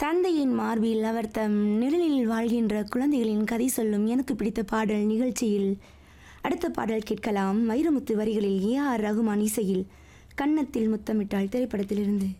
தந்தையின் மார்பில் அவர் தம் நிழலில் வாழ்கின்ற குழந்தைகளின் கதை சொல்லும் எனக்கு பிடித்த பாடல் நிகழ்ச்சியில் அடுத்த பாடல் கேட்கலாம். வைரமுத்து வரிகளில் AR ரகுமான் இசையில் கன்னத்தில் முத்தமிட்டால் திரைப்படத்திலிருந்து.